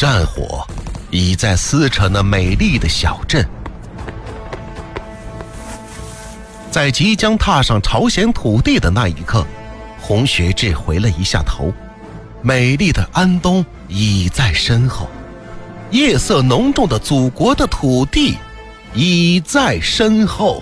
战火已在撕扯那美丽的小镇。在即将踏上朝鲜土地的那一刻，洪学智回了一下头，美丽的安东已在身后，夜色浓重的祖国的土地已在身后。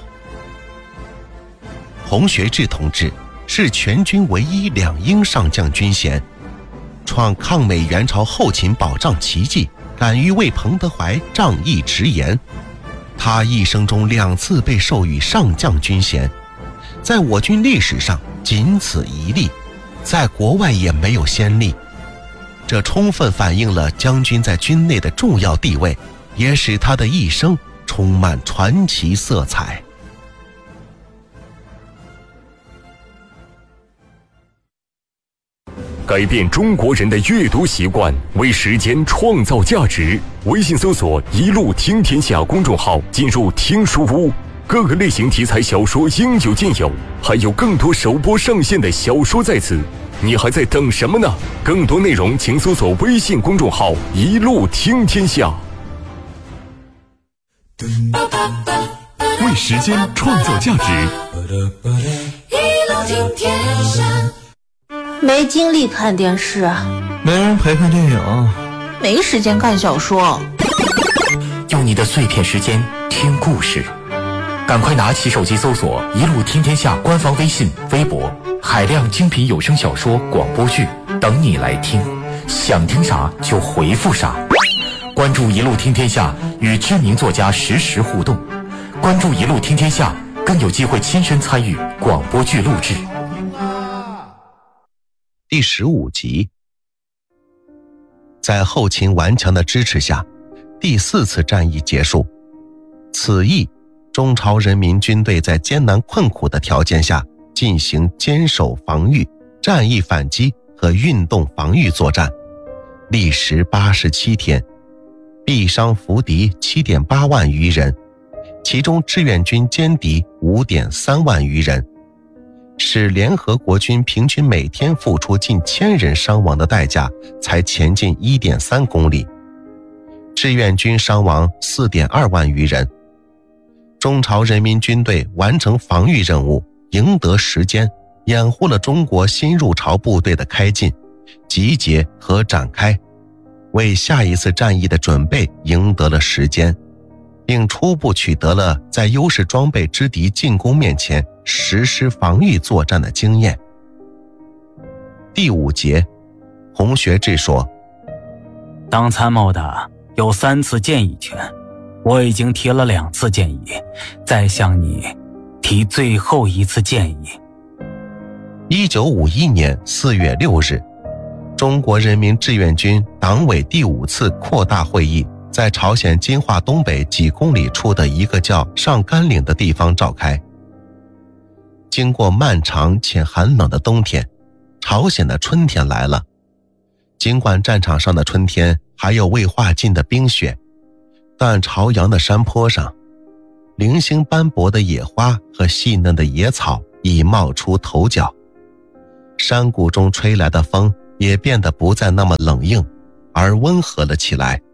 洪学智同志是全军唯一2英上将军衔，创抗美援朝后勤保障奇迹，敢于为彭德怀仗义直言。他一生中2次被授予上将军衔，在我军历史上仅此一例，在国外也没有先例。这充分反映了将军在军内的重要地位，也使他的一生充满传奇色彩。 改变中国人的阅读习惯，为时间创造价值。微信搜索“一路听天下”公众号，进入听书屋，各个类型题材小说应有尽有，还有更多首播上线的小说在此，你还在等什么呢？更多内容请搜索微信公众号“一路听天下”。为时间创造价值， 一路听天下。没精力看电视， 没人陪看电影， 没时间看小说， 用你的碎片时间听故事，赶快拿起手机搜索“一路听天下”官方微信、微博，海量精品有声小说、广播剧等你来听，想听啥就回复啥。关注“一路听天下”，与知名作家实时互动。关注“一路听天下”，更有机会亲身参与广播剧录制。 第15集，在后勤顽强的支持下，第4次战役结束。此役，中朝人民军队在艰难困苦的条件下进行坚守防御、战役反击和运动防御作战，历时87天，毙伤俘敌 7.8 万余人，其中志愿军歼敌 5.3 万余人，使联合国军平均每天付出近1000人伤亡的代价才前进 1.3 公里，志愿军伤亡 4.2 万余人。中朝人民军队完成防御任务，赢得时间，掩护了中国新入朝部队的开进、集结和展开，为下一次战役的准备赢得了时间，并初步取得了在优势装备之敌进攻面前实施防御作战的经验。第5节，洪学智说： 当参谋的有3次建议权，我已经提了2次建议，再向你提最后1次建议。 1951年4月6日，中国人民志愿军党委第5次扩大会议在朝鲜金化东北几公里处的一个叫上甘岭的地方召开。经过漫长且寒冷的冬天，朝鲜的春天来了。尽管战场上的春天还有未化尽的冰雪，但朝阳的山坡上，零星斑驳的野花和细嫩的野草已冒出头角，山谷中吹来的风也变得不再那么冷硬，而温和了起来。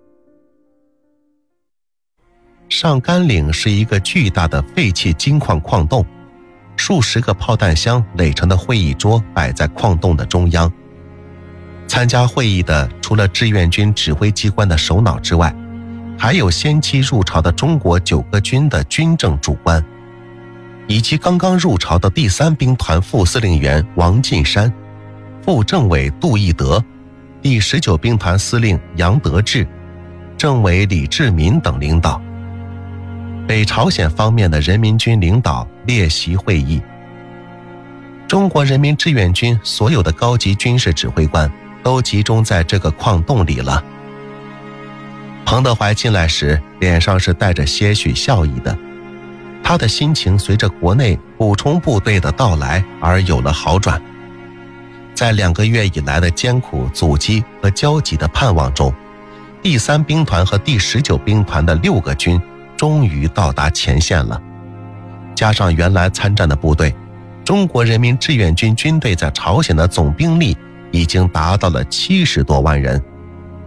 上甘岭是一个巨大的废弃金矿矿洞，数十个炮弹箱垒成的会议桌摆在矿洞的中央。参加会议的除了志愿军指挥机关的首脑之外，还有先期入朝的中国9个军的军政主官，以及刚刚入朝的第3兵团副司令员王进山、副政委杜义德、第19兵团司令杨德志、政委李志民等领导。北朝鲜方面的人民军领导列席会议。中国人民志愿军所有的高级军事指挥官都集中在这个矿洞里了。彭德怀进来时脸上是带着些许笑意的，他的心情随着国内补充部队的到来而有了好转。在2个月以来的艰苦阻击和焦急的盼望中，第3兵团和第19兵团的6个军终于到达前线了。加上原来参战的部队，中国人民志愿军军队在朝鲜的总兵力已经达到了70多万人。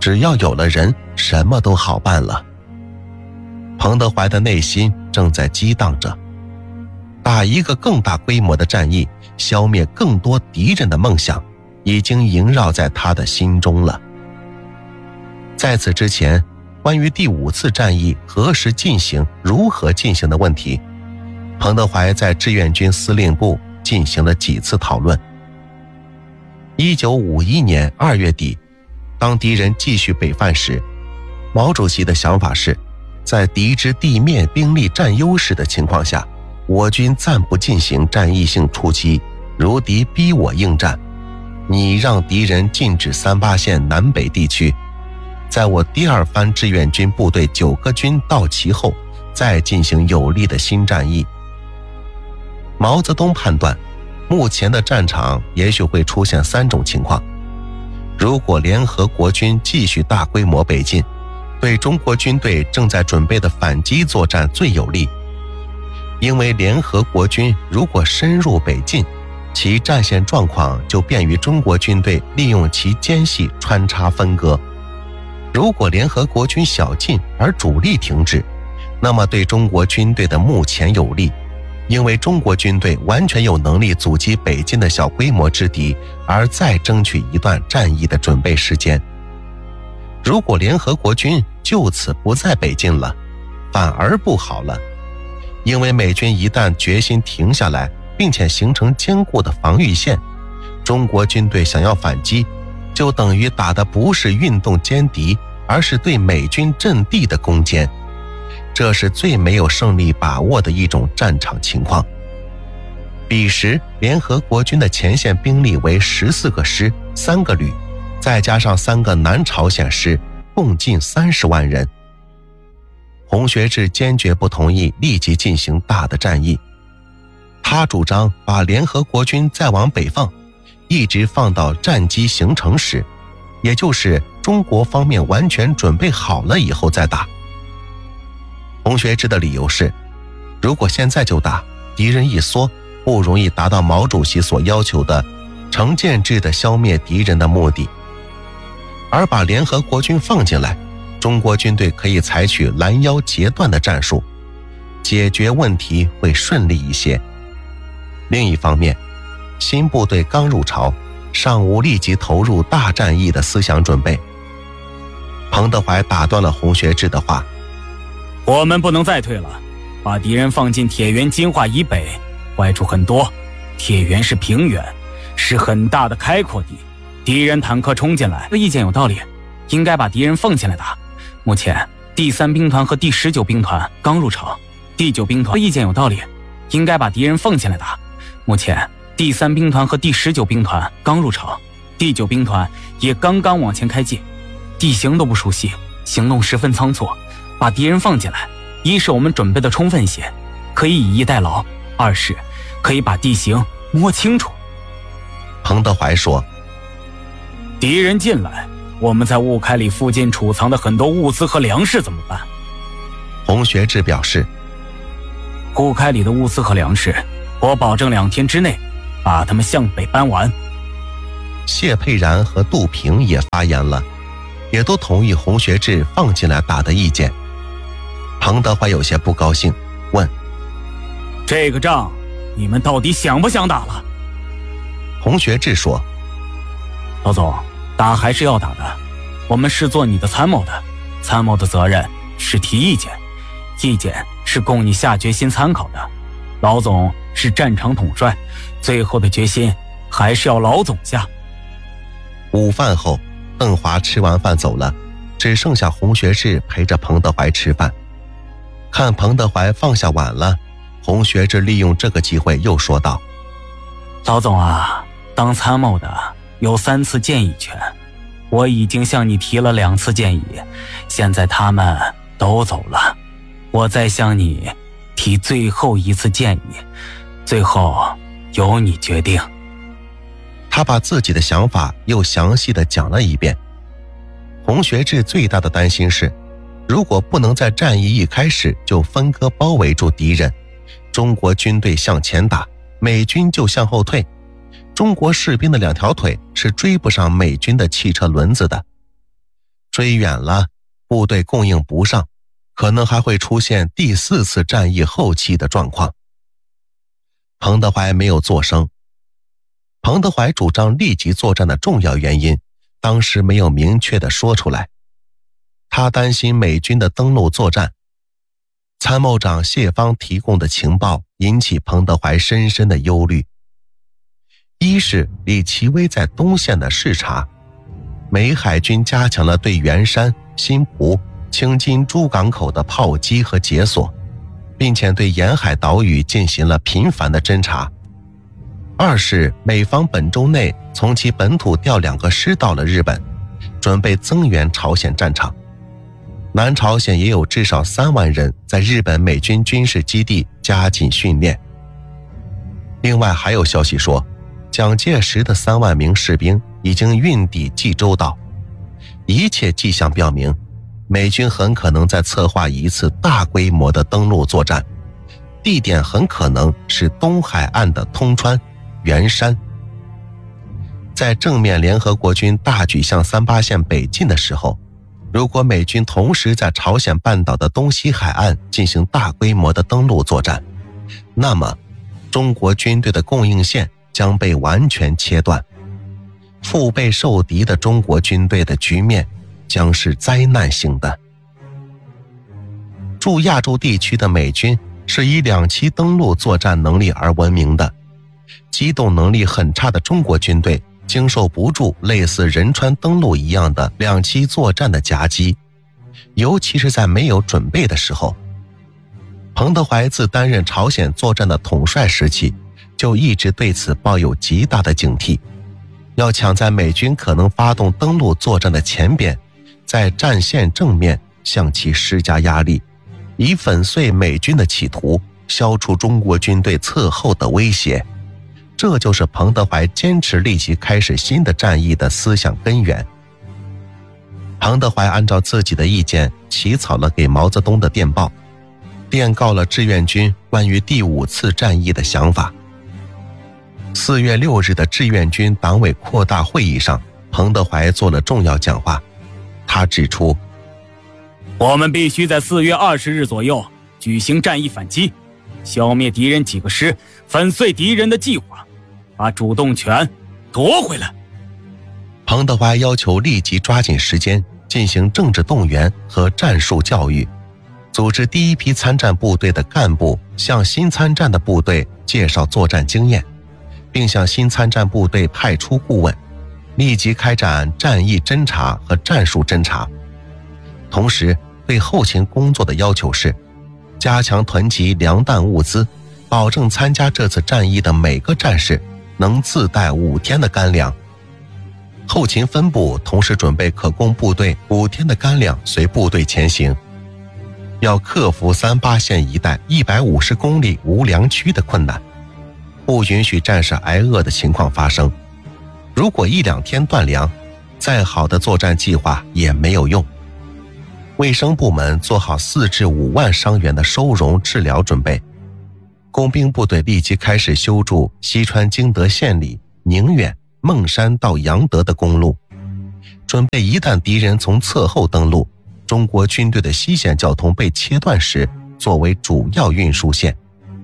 只要有了人，什么都好办了。彭德怀的内心正在激荡着，打一个更大规模的战役，消灭更多敌人的梦想已经萦绕在他的心中了。在此之前，关于第5次战役何时进行、如何进行的问题，彭德怀在志愿军司令部进行了几次讨论。1951年2月底，当敌人继续北犯时，毛主席的想法是，在敌之地面兵力占优势的情况下，我军暂不进行战役性出击，如敌逼我应战，你让敌人禁止38线南北地区，在我第2番志愿军部队9个军到齐后，再进行有力的新战役。毛泽东判断，目前的战场也许会出现3种情况：如果联合国军继续大规模北进，对中国军队正在准备的反击作战最有利，因为联合国军如果深入北进，其战线状况就便于中国军队利用其间隙穿插分割。如果联合国军小进而主力停滞，那么对中国军队的目前有利，因为中国军队完全有能力阻击北进的小规模之敌，而再争取一段战役的准备时间。如果联合国军就此不再北进了，反而不好了，因为美军一旦决心停下来，并且形成坚固的防御线，中国军队想要反击，就等于打的不是运动歼敌，而是对美军阵地的攻坚，这是最没有胜利把握的一种战场情况。彼时联合国军的前线兵力为14个师、3个旅，再加上3个南朝鲜师，共近30万人。洪学智坚决不同意立即进行大的战役，他主张把联合国军再往北放，一直放到战机形成时，也就是中国方面完全准备好了以后再打。洪学智的理由是，如果现在就打，敌人一缩，不容易达到毛主席所要求的成建制的消灭敌人的目的，而把联合国军放进来，中国军队可以采取拦腰截断的战术，解决问题会顺利一些。另一方面，新部队刚入朝，尚无立即投入大战役的思想准备。彭德怀打断了洪学智的话， 我们不能再退了，把敌人放进铁原金化以北，坏处很多。铁原是平原，是很大的开阔地，敌人坦克冲进来，意见有道理，应该把敌人放进来打。目前第3兵团和第19兵团刚入朝，第9兵团意见有道理，应该把敌人放进来打。目前第3兵团和第19兵团刚入朝，第9兵团也刚刚往前开进，地形都不熟悉，行动十分仓促，把敌人放进来，一是我们准备的充分一些，可以以逸待劳；二是可以把地形摸清楚。 彭德怀说， 敌人进来，我们在乌开里附近储藏的很多物资和粮食怎么办？ 洪学智表示， 乌开里的物资和粮食，我保证2天之内把他们向北搬完。 谢佩然和杜平也发言了，也都同意洪学智放进来打的意见。彭德怀有些不高兴，问， 这个仗你们到底想不想打了？ 洪学智说， 老总，打还是要打的，我们是做你的参谋的，参谋的责任是提意见，意见是供你下决心参考的。老总是战场统帅，最后的决心还是要老总下。 午饭后，邓华吃完饭走了，只剩下洪学智陪着彭德怀吃饭。看彭德怀放下碗了，洪学智利用这个机会又说道， 老总啊，当参谋的有3次建议权，我已经向你提了2次建议，现在他们都走了，我再向你提最后1次建议，最后由你决定。 他把自己的想法又详细的讲了一遍。洪学智最大的担心是，如果不能在战役一开始就分割包围住敌人，中国军队向前打，美军就向后退，中国士兵的2条腿是追不上美军的汽车轮子的。 追远了，部队供应不上，可能还会出现第4次战役后期的状况。彭德怀没有作声。彭德怀主张立即作战的重要原因，当时没有明确地说出来。他担心美军的登陆作战。参谋长谢芳提供的情报引起彭德怀深深的忧虑。一是李奇微在东线的视察，美海军加强了对圆山、新浦、青津诸港口的炮击和解锁，并且对沿海岛屿进行了频繁的侦察。二是美方本周内从其本土调2个师到了日本，准备增援朝鲜战场。南朝鲜也有至少3万人在日本美军军事基地加紧训练。另外还有消息说，蒋介石的3万名士兵已经运抵济州岛。一切迹象表明，美军很可能在策划一次大规模的登陆作战，地点很可能是东海岸的通川、圆山。在正面联合国军大举向38线北进的时候，如果美军同时在朝鲜半岛的东西海岸进行大规模的登陆作战，那么中国军队的供应线将被完全切断，腹背受敌的中国军队的局面将是灾难性的。驻亚洲地区的美军是以2栖登陆作战能力而闻名的，机动能力很差的中国军队经受不住类似仁川登陆一样的2栖作战的夹击，尤其是在没有准备的时候。彭德怀自担任朝鲜作战的统帅时期，就一直对此抱有极大的警惕，要抢在美军可能发动登陆作战的前边，在战线正面向其施加压力，以粉碎美军的企图，消除中国军队侧后的威胁。这就是彭德怀坚持立即开始新的战役的思想根源。彭德怀按照自己的意见起草了给毛泽东的电报，电告了志愿军关于第5次战役的想法。4月6日的志愿军党委扩大会议上，彭德怀做了重要讲话。他指出， 我们必须在4月20日左右举行战役反击，消灭敌人几个师，粉碎敌人的计划，把主动权夺回来。 彭德怀要求立即抓紧时间进行政治动员和战术教育，组织第一批参战部队的干部向新参战的部队介绍作战经验，并向新参战部队派出顾问，立即开展战役侦察和战术侦察。同时对后勤工作的要求是加强囤积粮弹物资，保证参加这次战役的每个战士能自带5天的干粮。后勤分部同时准备可供部队5天的干粮随部队前行，要克服38线一带150公里无粮区的困难，不允许战士挨饿的情况发生。如果1-2天断粮，再好的作战计划也没有用。卫生部门做好4至5万伤员的收容治疗准备。工兵部队立即开始修筑西川京德县里宁远、孟山到杨德的公路，准备一旦敌人从侧后登陆，中国军队的西线交通被切断时作为主要运输线。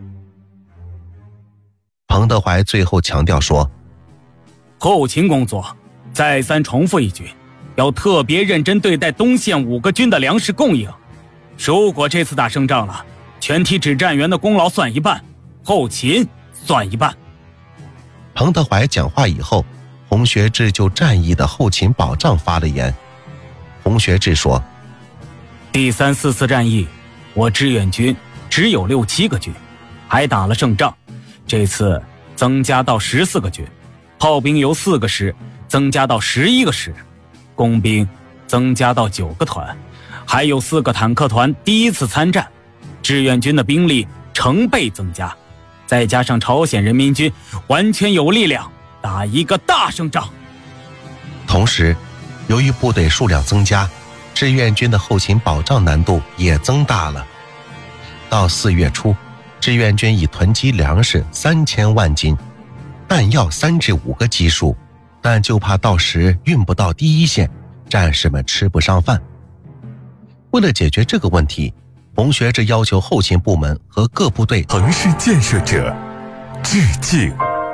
彭德怀最后强调说， 后勤工作再三重复一句，要特别认真对待东线5个军的粮食供应。如果这次打胜仗了，全体指战员的功劳算一半，后勤算一半。 彭德怀讲话以后，洪学智就战役的后勤保障发了言。洪学智说， 第3、4次战役，我志愿军只有6、7个军，还打了胜仗。这次增加到14个军，炮兵由4个师增加到11个师，工兵增加到9个团，还有4个坦克团第1次参战，志愿军的兵力成倍增加，再加上朝鲜人民军完全有力量打一个大胜仗。 同时，由于部队数量增加，志愿军的后勤保障难度也增大了。到4月初，志愿军已囤积粮食3000万斤，弹药3至5个基数，但就怕到时运不到第一线， 战士们吃不上饭。为了解决这个问题，洪学智要求后勤部门和各部队城市建设者致敬。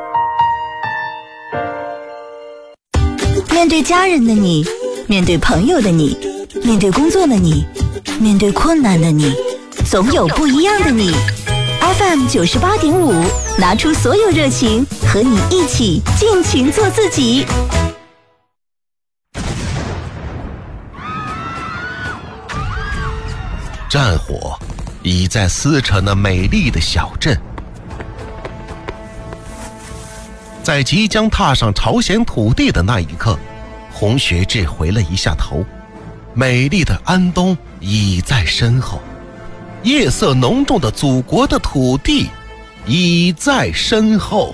面对家人的你，面对朋友的你，面对工作的你，面对困难的你，总有不一样的你。FM 98.5，拿出所有热情，和你一起尽情做自己。 战火已在撕扯那美丽的小镇。在即将踏上朝鲜土地的那一刻，洪学智回了一下头，美丽的安东已在身后，夜色浓重的祖国的土地已在身后。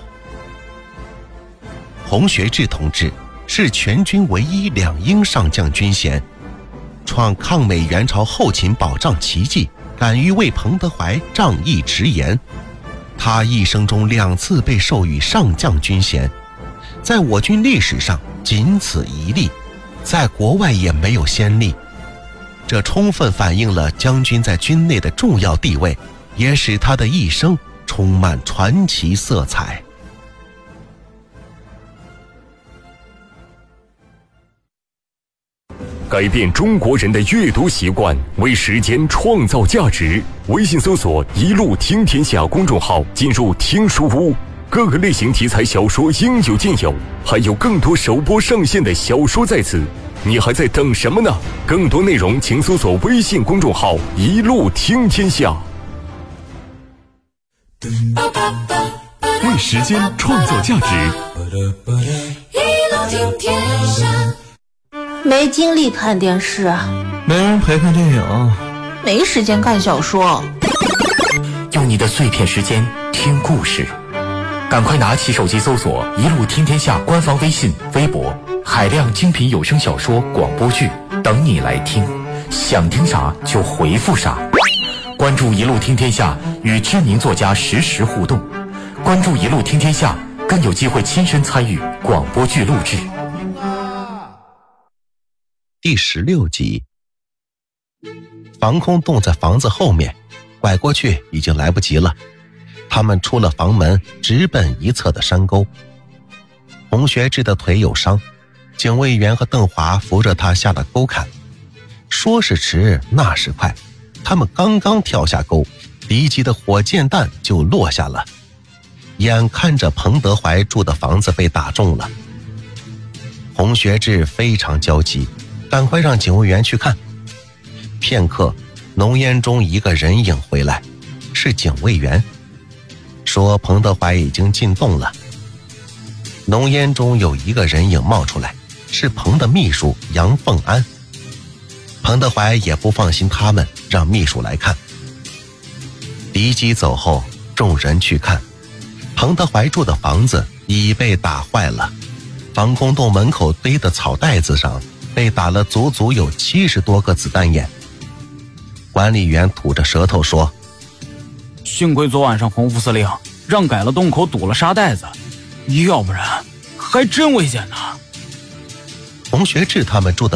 洪学智同志是全军唯一2英上将军衔，创抗美援朝后勤保障奇迹，敢于为彭德怀仗义直言。他一生中2次被授予上将军衔，在我军历史上仅此一例，在国外也没有先例。这充分反映了将军在军内的重要地位，也使他的一生充满传奇色彩。 改变中国人的阅读习惯，为时间创造价值。微信搜索“一路听天下”公众号，进入听书屋，各个类型题材小说应有尽有，还有更多首播上线的小说在此，你还在等什么呢？更多内容请搜索微信公众号“一路听天下”。为时间创造价值， 一路听天下。没精力看电视啊， 没人陪看电影， 没时间看小说， 用你的碎片时间听故事，赶快拿起手机搜索“一路听天下”官方微信、微博，海量精品有声小说、广播剧等你来听，想听啥就回复啥。关注“一路听天下”，与知名作家实时互动。关注“一路听天下”，更有机会亲身参与广播剧录制。 第16集，防空洞在房子后面，拐过去已经来不及了。他们出了房门，直奔一侧的山沟。洪学智的腿有伤，警卫员和邓华扶着他下了沟坎。说是迟，那是快，他们刚刚跳下沟，敌机的火箭弹就落下了。眼看着彭德怀住的房子被打中了，洪学智非常焦急，赶快让警卫员去看。片刻，浓烟中一个人影回来，是警卫员，说彭德怀已经进洞了。浓烟中有一个人影冒出来，是彭的秘书杨凤安。彭德怀也不放心他们，让秘书来看。敌机走后，众人去看，彭德怀住的房子已被打坏了，防空洞门口堆的草袋子上被打了足足有70多个子弹眼。管理员吐着舌头说， 幸亏昨晚上洪副司令让改了洞口，堵了沙袋子，要不然还真危险呢。 洪学智他们住的